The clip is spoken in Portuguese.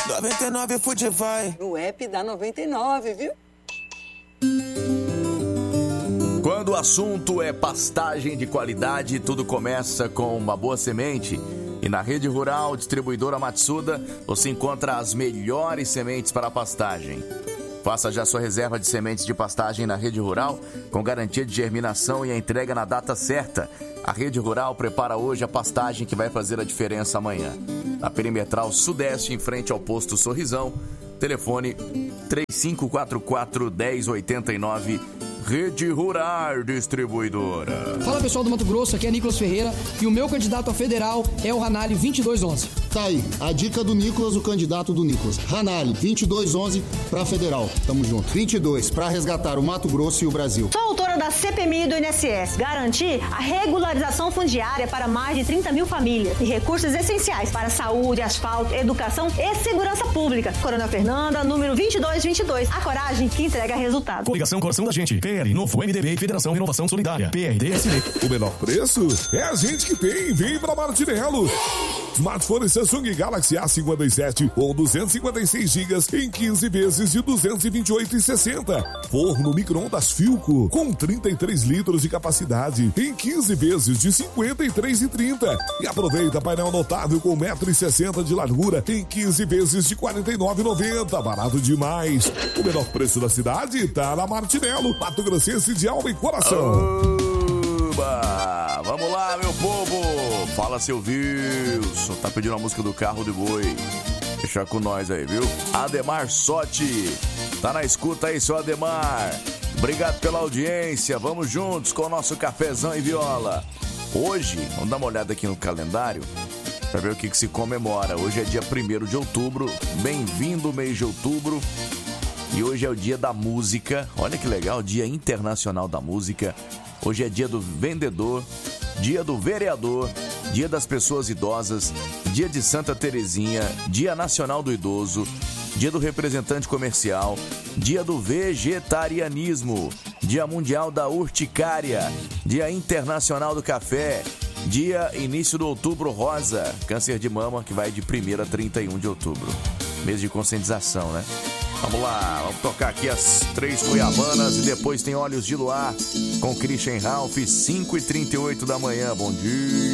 99 Food vai. No app da 99, viu? Quando o assunto é pastagem de qualidade, tudo começa com uma boa semente. E na Rede Rural Distribuidora Matsuda, você encontra as melhores sementes para a pastagem. Faça já sua reserva de sementes de pastagem na Rede Rural, com garantia de germinação e a entrega na data certa. A Rede Rural prepara hoje a pastagem que vai fazer a diferença amanhã. Na Perimetral Sudeste, em frente ao posto Sorrisão, telefone 3544-1089, Rede Rural Distribuidora. Fala pessoal do Mato Grosso, aqui é Nicolas Ferreira e o meu candidato a federal é o Ranalli 2211. Tá aí, a dica do Nicolas, o candidato do Nicolas. Ranalli 2211 pra federal. Tamo junto. 22 pra resgatar o Mato Grosso e o Brasil. Sou autora da CPMI do INSS. Garantir a regularização fundiária para mais de 30 mil famílias e recursos essenciais para saúde, asfalto, educação e segurança pública. Coronel Fernanda, número 2222. A coragem que entrega resultado. Coligação Coração da Gente. PL, Novo MDB, Federação Inovação Solidária. PRDSD. O menor preço é a gente que tem. Vem pra Martinello. Smartphone Samsung Galaxy A57 ou 256 GB em 15 vezes de R$ 228,60. Forno micro-ondas Philco com 33 litros de capacidade em 15 vezes de R$ 53,30. E aproveita painel notável com 1,60 m de largura em 15 vezes de R$ 49,90. Barato demais. O menor preço da cidade tá na Martinello, Mato Grossense de alma e coração. Oba! Vamos lá, meu povo! Fala, seu Wilson. Tá pedindo a música do Carro de Boi. Deixa com nós aí, viu? Ademar Sotti. Tá na escuta aí, seu Ademar. Obrigado pela audiência. Vamos juntos com o nosso cafezão e viola. Hoje, vamos dar uma olhada aqui no calendário pra ver o que se comemora. Hoje é dia 1º de outubro. Bem-vindo, mês de outubro. E hoje é o dia da música. Olha que legal, Dia Internacional da Música. Hoje é dia do vendedor, dia do vereador, dia das pessoas idosas, dia de Santa Terezinha, dia nacional do idoso, dia do representante comercial, dia do vegetarianismo, dia mundial da urticária, dia internacional do café, dia início do outubro rosa, câncer de mama, que vai de 1º a 31 de outubro. Mês de conscientização, né? Vamos lá, vamos tocar aqui as 3 Cuiabanas e depois tem Olhos de Luar com Christian Ralph, 5h38 da manhã. Bom dia.